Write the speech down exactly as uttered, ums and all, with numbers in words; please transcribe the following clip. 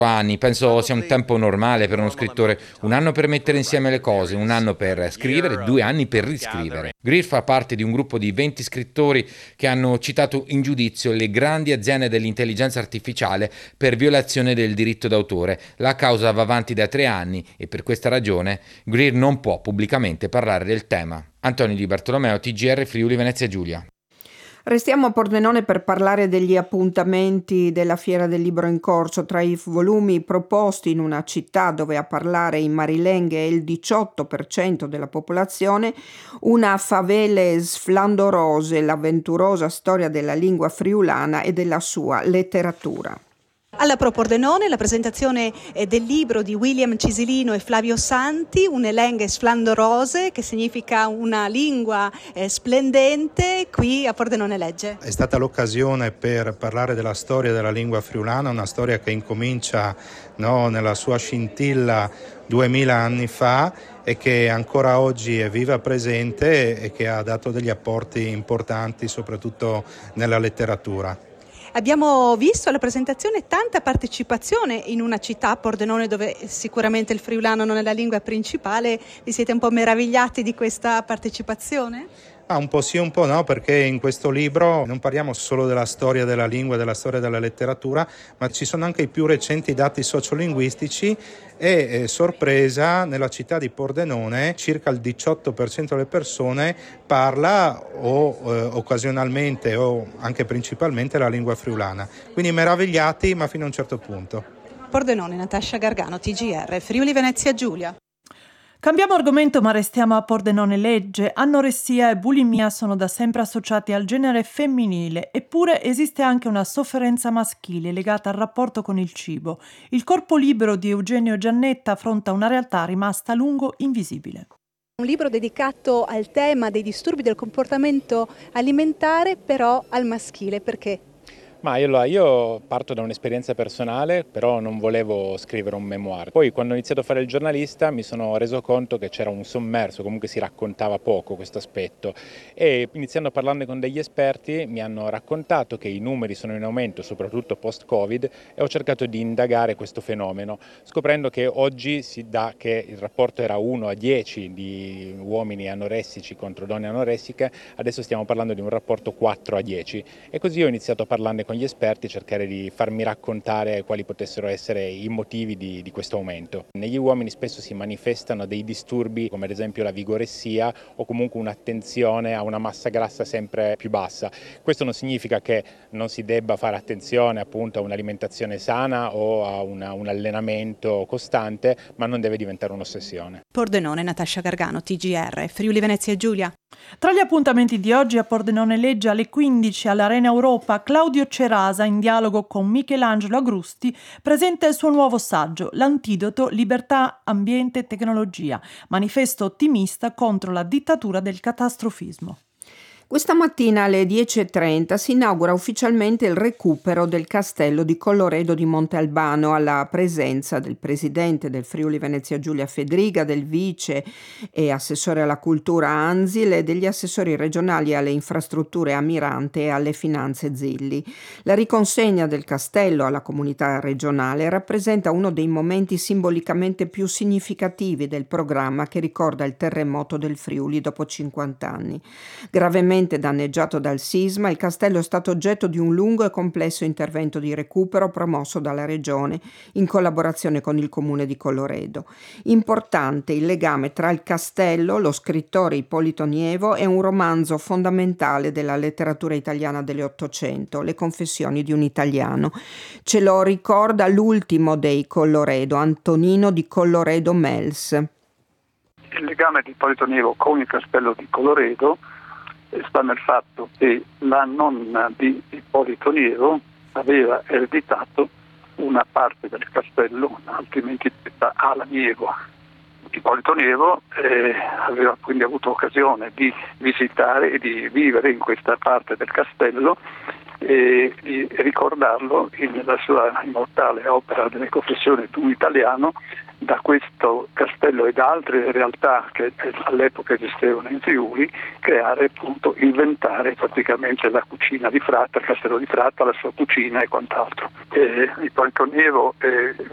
Anni, penso sia un tempo normale per uno scrittore, un anno per mettere insieme le cose, un anno per scrivere, due anni per riscrivere. Greer fa parte di un gruppo di venti scrittori che hanno citato in giudizio le grandi aziende dell'intelligenza artificiale per violazione del diritto d'autore. La causa va avanti da tre anni e per questa ragione Greer non può pubblicamente parlare del tema. Antonio Di Bartolomeo, T G R Friuli Venezia Giulia. Restiamo a Pordenone per parlare degli appuntamenti della Fiera del Libro in corso. Tra i volumi proposti in una città dove a parlare in marilenghe è il diciotto per cento della popolazione, una favele sflandorose, l'avventurosa storia della lingua friulana e della sua letteratura. Alla Pro Pordenone la presentazione del libro di William Cisilino e Flavio Santi, Une lenghe splendorose, che significa una lingua eh, splendente, qui a Pordenone Legge. È stata l'occasione per parlare della storia della lingua friulana, una storia che incomincia no, nella sua scintilla duemila anni fa e che ancora oggi è viva presente e che ha dato degli apporti importanti soprattutto nella letteratura. Abbiamo visto alla presentazione tanta partecipazione in una città, Pordenone, dove sicuramente il friulano non è la lingua principale. Vi siete un po' meravigliati di questa partecipazione? Ah, un po' sì, un po' no, perché in questo libro non parliamo solo della storia della lingua, della storia della letteratura, ma ci sono anche i più recenti dati sociolinguistici e, eh, sorpresa, nella città di Pordenone circa il diciotto per cento delle persone parla o eh, occasionalmente o anche principalmente la lingua friulana. Quindi meravigliati, ma fino a un certo punto. Pordenone, Natascia Gargano, T G R, Friuli Venezia Giulia. Cambiamo argomento, ma restiamo a Pordenone Legge. Anoressia e bulimia sono da sempre associati al genere femminile, eppure esiste anche una sofferenza maschile legata al rapporto con il cibo. Il corpo libero di Eugenio Giannetta affronta una realtà rimasta a lungo invisibile. Un libro dedicato al tema dei disturbi del comportamento alimentare, però al maschile. Perché? Ma io, io parto da un'esperienza personale, però non volevo scrivere un memoir. Poi quando ho iniziato a fare il giornalista mi sono reso conto che c'era un sommerso, comunque si raccontava poco questo aspetto e iniziando a parlarne con degli esperti mi hanno raccontato che i numeri sono in aumento, soprattutto post-Covid, e ho cercato di indagare questo fenomeno, scoprendo che oggi si dà che il rapporto era uno a dieci di uomini anoressici contro donne anoressiche, adesso stiamo parlando di un rapporto quattro a dieci e così ho iniziato a parlarne con gli esperti, cercare di farmi raccontare quali potessero essere i motivi di, di questo aumento. Negli uomini spesso si manifestano dei disturbi come ad esempio la vigoressia o comunque un'attenzione a una massa grassa sempre più bassa. Questo non significa che non si debba fare attenzione appunto a un'alimentazione sana o a una, un allenamento costante, ma non deve diventare un'ossessione. Pordenone, Natascia Gargano, T G R, Friuli Venezia Giulia. Tra gli appuntamenti di oggi a Pordenone Legge alle quindici all'Arena Europa, Claudio Cerasa, in dialogo con Michelangelo Agrusti, presenta il suo nuovo saggio, L'antidoto, libertà, ambiente e tecnologia, manifesto ottimista contro la dittatura del catastrofismo. Questa mattina alle dieci e trenta si inaugura ufficialmente il recupero del castello di Colloredo di Monte Albano alla presenza del presidente del Friuli Venezia Giulia Fedriga, del vice e assessore alla cultura Anzil e degli assessori regionali alle infrastrutture Amirante e alle finanze Zilli. La riconsegna del castello alla comunità regionale rappresenta uno dei momenti simbolicamente più significativi del programma che ricorda il terremoto del Friuli dopo cinquanta anni. Gravemente danneggiato dal sisma, il castello è stato oggetto di un lungo e complesso intervento di recupero promosso dalla Regione in collaborazione con il Comune di Colloredo. Importante il legame tra il castello, lo scrittore Ippolito Nievo e un romanzo fondamentale della letteratura italiana dell'Ottocento, Le confessioni di un italiano. Ce lo ricorda l'ultimo dei Colloredo, Antonino di Colloredo Mels. Il legame di Ippolito Nievo con il castello di Colloredo sta nel fatto che la nonna di Ippolito Nievo aveva ereditato una parte del castello, altrimenti detta alla Nievo. Ippolito Nievo eh, aveva quindi avuto occasione di visitare e di vivere in questa parte del castello e di ricordarlo nella sua immortale opera delle confessioni di un italiano. Da questo castello e da altre realtà che all'epoca esistevano in Friuli, creare appunto, inventare praticamente la cucina di Fratta, il castello di Fratta, la sua cucina e quant'altro. Eh, Ippolito Nievo eh,